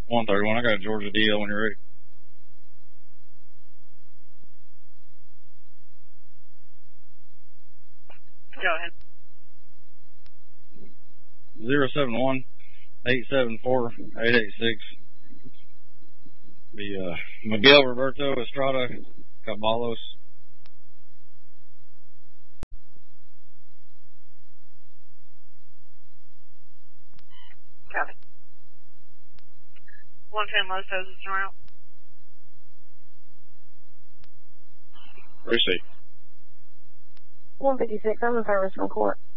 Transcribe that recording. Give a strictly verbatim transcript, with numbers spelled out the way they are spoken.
one thirty-one. I got a Georgia D L when you're ready. Go ahead. Zero seven one eight seven four eight eight six. Be uh, Miguel Roberto Estrada Caballos. Copy. one ten Los Angeles route. Receipt. one fifty-six, I'm in service from court.